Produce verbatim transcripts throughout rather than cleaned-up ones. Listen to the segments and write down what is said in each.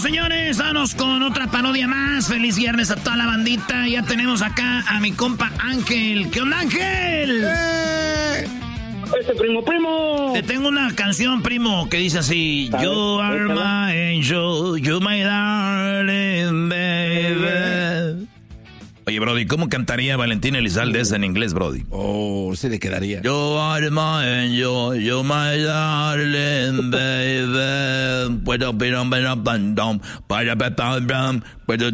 señores, vamos con otra parodia más. Feliz viernes a toda la bandita. Ya tenemos acá a mi compa Ángel. ¿Qué onda, Ángel? ¡Eh! Este primo, primo. Te tengo una canción, primo, que dice así: You are my angel, you my darling baby. Oye, Brody, ¿cómo cantaría Valentín Elizalde esa en inglés, Brody? Oh, se le quedaría. You are my angel, you my darling baby. Puedo pero pero pandom para para puedo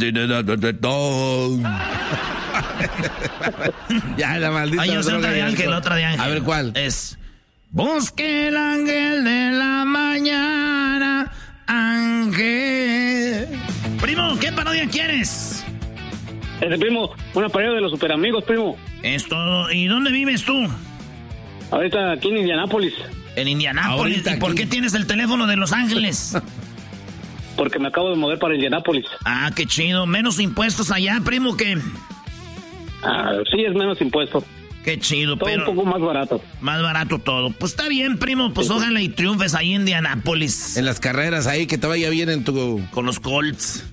Ya, la maldita. Ay, yo sé otra de Ángel, otra de Ángel. A ver, ¿cuál? Es: busque el ángel de la mañana, Ángel. Primo, ¿qué parodia quieres? Ese primo, una parodia de los superamigos, primo. Esto, ¿y dónde vives tú? Ahorita aquí en Indianápolis. En Indianápolis. Ahorita ¿Y por aquí. qué tienes el teléfono de Los Ángeles? Porque me acabo de mover para Indianápolis. Ah, qué chido. Menos impuestos allá, primo, que... Ah, sí, es menos impuesto. Qué chido, Todo pero... un poco más barato. Más barato todo. Pues está bien, primo. Pues Sí. ojalá y triunfes ahí en Indianápolis. En las carreras ahí, que te vaya bien en tu... Con los Colts.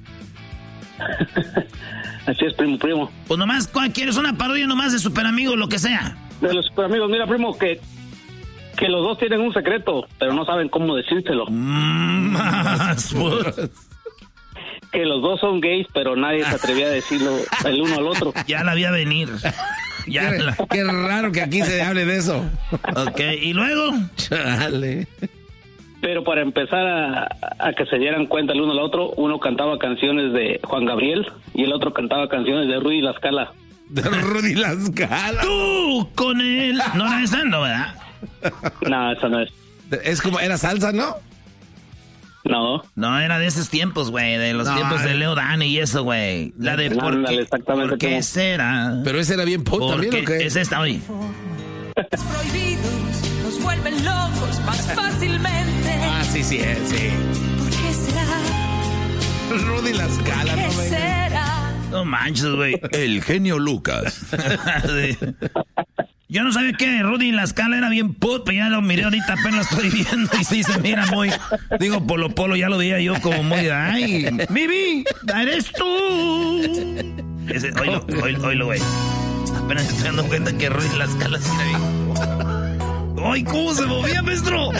Así es, primo, primo. Pues nomás, ¿cuál quieres? Una parodia nomás de Super Amigos, lo que sea. De los superamigos, mira, primo, que, que los dos tienen un secreto, pero no saben cómo decírselo. Mm, más, pues. Que los dos son gays, pero nadie se atrevía a decirlo el uno al otro. Ya la vi a venir. Ya Qué, la... qué raro que aquí se hable de eso. Ok, ¿y luego? Chale. Pero para empezar a, a que se dieran cuenta el uno al otro, uno cantaba canciones de Juan Gabriel y el otro cantaba canciones de Rudy La Scala. De Rudy La Scala. Tú con él. No era esa, no, ¿verdad? No, esa no es. Es como, era salsa, ¿no? No. No, era de esos tiempos, güey, de los No, tiempos de eh. Leo Dan y eso, güey. La de por Ándale, qué, exactamente ¿por qué como- será? Pero ese era bien pop ¿Por también, qué? ¿o qué? Es esta, oye. Prohibidos nos vuelven locos más fácilmente. Ah, sí, sí, eh, sí. ¿Por qué será? Rudy La Scala, ¿Qué no venga. será? No manches, güey. El genio Lucas. Sí. Yo no sabía que Rudy La Scala era bien put, pero ya lo miré ahorita, apenas lo estoy viendo y sí se mira muy... Digo, Polo Polo, ya lo veía yo como muy... ¡Ay, Bibi, eres tú! Ese, oílo, oílo, oílo, güey. Apenas estoy dando cuenta que Rudy La Scala sí era bien... ¡Ay, cómo se movía, maestro!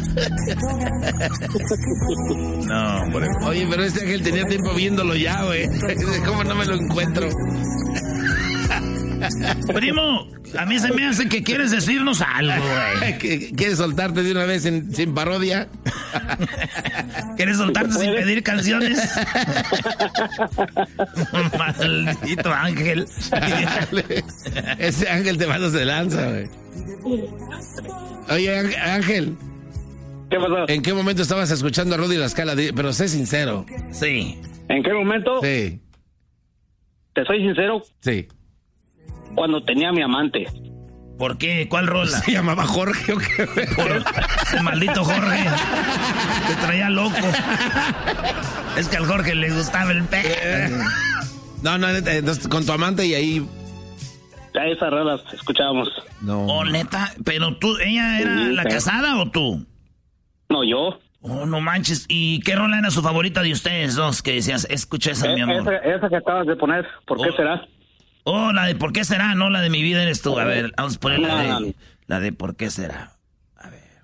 No, hombre. Oye, pero este Ángel tenía tiempo viéndolo ya, güey. ¿Cómo no me lo encuentro? Primo, a mí se me hace que quieres decirnos algo, güey. ¿Qué- ¿Quieres soltarte de una vez sin, sin parodia? ¿Quieres soltarte sin pedir canciones? Maldito Ángel. Ese Ángel te manda de lanza, güey. Oye, Ángel, Ángel, ¿Qué pasó? ¿en qué momento estabas escuchando a Rudy La Scala? Di- Pero sé sincero. Sí. ¿En qué momento? Sí, Te soy sincero, sí. cuando tenía a mi amante. ¿Por qué? ¿Cuál rola? ¿Se llamaba Jorge o qué, güey? Por ese maldito Jorge. Te traía loco. Es que al Jorge le gustaba el pe. No, no, neta, entonces, con tu amante y ahí... Ya esas rolas escuchábamos. No. Oh, neta. Pero tú, ¿ella era Sí, la pero- casada o tú? No, yo. Oh, no manches. ¿Y qué rola era su favorita de ustedes dos? Que decías, escucha esa, Eh, mi amor. esa, esa que acabas de poner, ¿por qué Oh. será? Oh, la de ¿por qué será? No, la de mi vida eres tú. A ver, vamos a poner la No, no, de... no. La de ¿por qué será?